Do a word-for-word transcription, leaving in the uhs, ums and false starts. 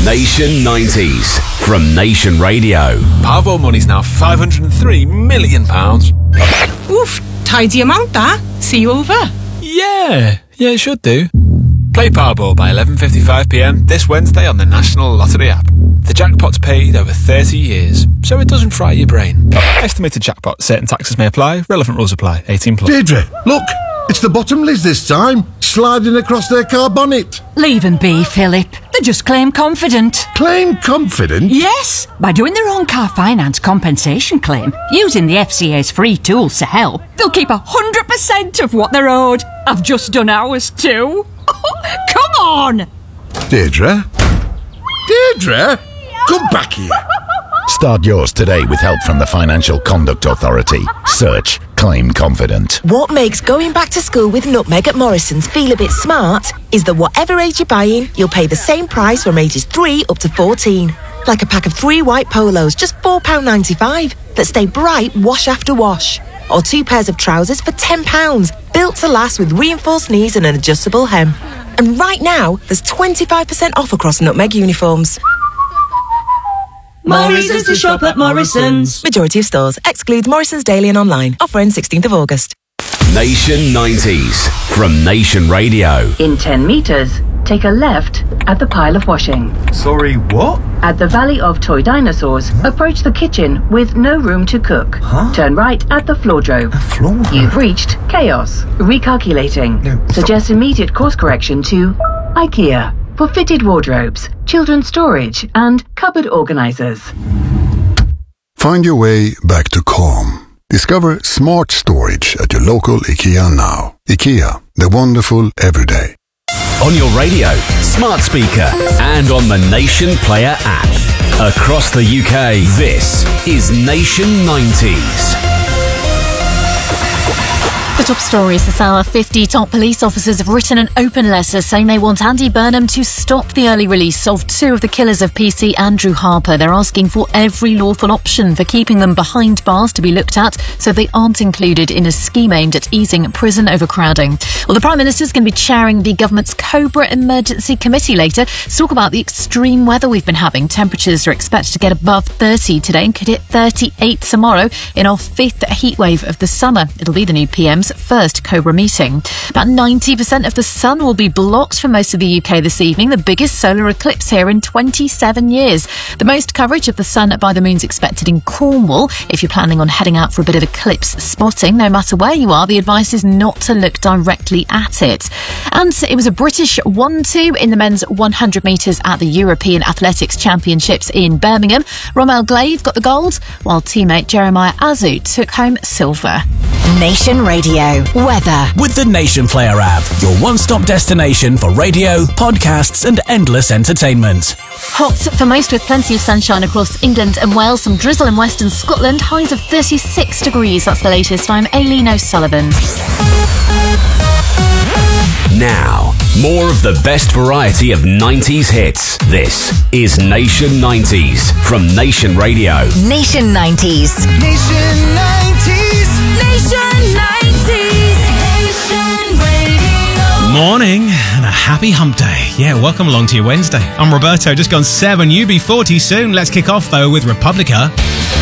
Nation nineties from Nation Radio. Powerball money's now five hundred and three million pounds. Oof, tidy amount that. See you over. Yeah, yeah, it should do. Play Powerball by eleven fifty-five p m this Wednesday on the National Lottery app. The jackpot's paid over thirty years, so it doesn't fry your brain. Estimated jackpot. Certain taxes may apply. Relevant rules apply. eighteen plus. Deirdre, look! It's the Bottomleys this time, sliding across their car bonnet. Leave them be, Philip. They just claim confident. Claim confident? Yes, by doing their own car finance compensation claim, using the F C A's free tools to help, they'll keep one hundred percent of what they're owed. I've just done ours too. Come on! Deirdre? Deirdre? Come back here. Start yours today with help from the Financial Conduct Authority. Search Claim Confident. What makes going back to school with Nutmeg at Morrison's feel a bit smart is that whatever age you're buying, you'll pay the same price from ages three up to fourteen. Like a pack of three white polos, just four pounds ninety-five, that stay bright wash after wash. Or two pairs of trousers for ten pounds, built to last with reinforced knees and an adjustable hem. And right now, there's twenty-five percent off across Nutmeg uniforms. More reasons to shop at Morrison's. Majority of stores. Excludes Morrison's Daily and online. Offer ends sixteenth of August. Nation nineties from Nation Radio. In ten metres, take a left at the pile of washing. Sorry, what? At the Valley of Toy Dinosaurs, huh? Approach the kitchen with no room to cook. Huh? Turn right at the Floordrove. A Floordrove? You've reached Chaos. Recalculating. No, Suggest immediate course correction to IKEA for fitted wardrobes, children's storage and cupboard organisers. Find your way back to calm. Discover smart storage at your local IKEA now. IKEA, the wonderful everyday. On your radio, smart speaker, and on the Nation Player app. Across the U K, this is Nation nineties. The top stories this hour. fifty top police officers have written an open letter saying they want Andy Burnham to stop the early release of two of the killers of P C Andrew Harper. They're asking for every lawful option for keeping them behind bars to be looked at so they aren't included in a scheme aimed at easing prison overcrowding. Well, the Prime Minister's going to be chairing the government's Cobra Emergency Committee later to talk about the extreme weather we've been having. Temperatures are expected to get above thirty today and could hit thirty-eight tomorrow in our fifth heatwave of the summer. It'll be the new P M's first Cobra meeting. About ninety percent of the sun will be blocked for most of the U K this evening, the biggest solar eclipse here in twenty-seven years. The most coverage of the sun by the moon's expected in Cornwall. If you're planning on heading out for a bit of eclipse spotting, no matter where you are, the advice is not to look directly at it. And it was a British one two in the men's one hundred metres at the European Athletics Championships in Birmingham. Rommel Glaive got the gold, while teammate Jeremiah Azu took home silver. Nation Radio. Weather. With the Nation Player app, your one-stop destination for radio, podcasts and endless entertainment. Hot for most with plenty of sunshine across England and Wales. Some drizzle in western Scotland. Highs of thirty-six degrees. That's the latest. I'm Aileen O'Sullivan. Now, more of the best variety of nineties hits. This is Nation nineties from Nation Radio. Nation nineties. Nation nineties. Nation nineties. Nation Radio. Morning and a happy hump day. Yeah, welcome along to your Wednesday. I'm Roberto, just gone seven, U B forty soon. Let's kick off though with Republica.